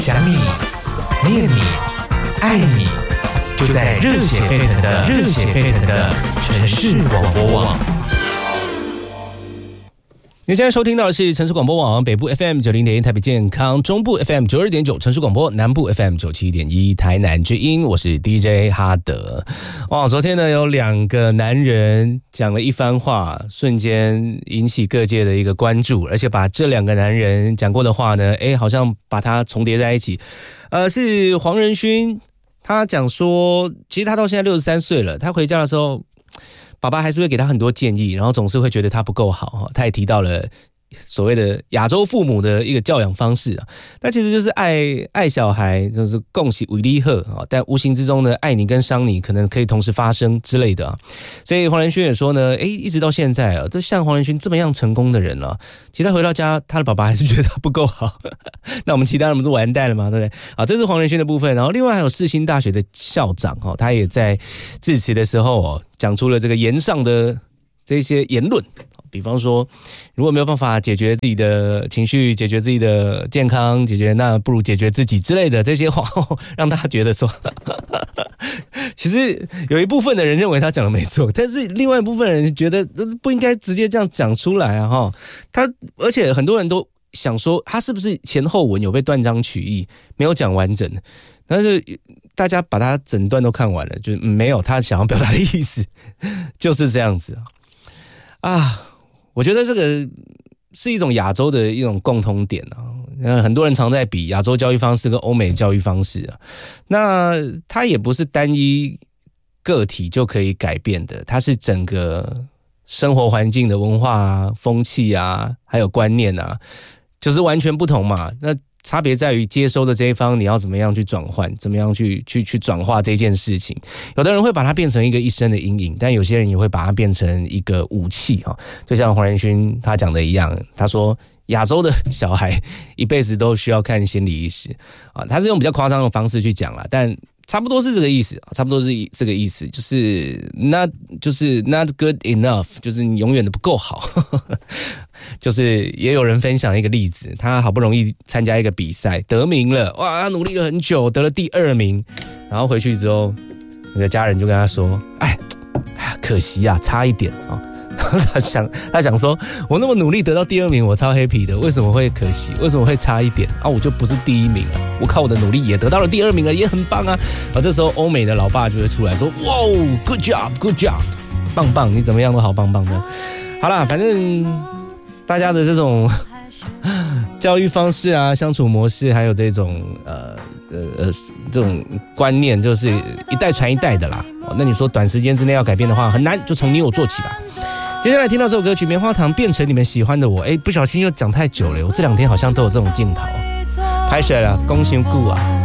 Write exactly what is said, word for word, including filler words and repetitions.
想你、念你、爱你，就在热血沸腾的热血沸腾的城市广播网。您现在收听到的是城市广播网北部 F M 九零点一台北健康，中部 F M 九二点九城市广播，南部 F M 九七点一台南之音，我是 D J 哈德。哇，昨天呢有两个男人讲了一番话，瞬间引起各界的一个关注，而且把这两个男人讲过的话呢，哎，好像把它重叠在一起。呃，是黄仁勋，他讲说，其实他到现在六十三岁了，他回家的时候，爸爸还是会给他很多建议，然后总是会觉得他不够好。他也提到了所谓的亚洲父母的一个教养方式啊，那其实就是爱爱小孩，就是共喜为利贺啊，但无形之中呢，爱你跟伤你可能可以同时发生之类的啊。所以黄仁勋也说呢，诶，一直到现在啊，都像黄仁勋这么样成功的人了，啊，其实他回到家，他的爸爸还是觉得他不够好。那我们其他人不是完蛋了吗？对不对？好，这是黄仁勋的部分。然后另外还有世新大学的校长哦，他也在致辞的时候哦，讲出了这个言上的这些言论。比方说，如果没有办法解决自己的情绪，解决自己的健康，解决那不如解决自己之类的这些话，让大家觉得说，其实有一部分的人认为他讲的没错，但是另外一部分人觉得不应该直接这样讲出来啊！哈，他而且很多人都想说，他是不是前后文有被断章取义，没有讲完整？但是大家把他整段都看完了，就没有他想要表达的意思，就是这样子啊。我觉得这个是一种亚洲的一种共通点啊，很多人常在比亚洲教育方式跟欧美教育方式啊，那它也不是单一个体就可以改变的，它是整个生活环境的文化啊、风气啊，还有观念啊，就是完全不同嘛。那差别在于接收的这一方你要怎么样去转换，怎么样去去去转化这件事情。有的人会把它变成一个一生的阴影，但有些人也会把它变成一个武器哈。就像黄仁勋他讲的一样，他说亚洲的小孩一辈子都需要看心理医师啊，他是用比较夸张的方式去讲啦，但差不多是这个意思，差不多是这个意思，就是 not 就是 not good enough， 就是你永远的不够好。就是也有人分享一个例子，他好不容易参加一个比赛得名了，哇，他努力了很久，得了第二名，然后回去之后，那个家人就跟他说：“哎，可惜啊，差一点啊。”他想，他想说，我那么努力得到第二名，我超 happy 的，为什么会可惜？为什么会差一点啊？我就不是第一名啊！我靠我的努力也得到了第二名了，也很棒啊！啊，这时候欧美的老爸就会出来说：“哇 ，good job，good job， 棒棒，你怎么样都好棒棒的。”好啦，反正大家的这种教育方式啊、相处模式，还有这种呃呃呃这种观念，就是一代传一代的啦。哦，那你说短时间之内要改变的话，很难，就从你我做起吧。接下来听到这首歌曲《棉花糖》变成你们喜欢的我，哎，不小心又讲太久了，我这两天好像都有这种镜头，拍水了，恭喜顾啊！